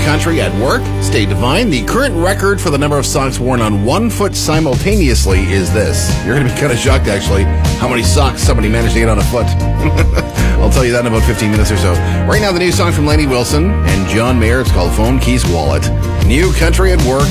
country at work. Stay divine. The current record for the number of socks worn on one foot simultaneously is this. You're going to be kind of shocked, actually, how many socks somebody managed to get on a foot. I'll tell you that in about 15 minutes or so. Right now, the new song from Lainey Wilson and John Mayer. It's called Phone Keys Wallet. New country at work.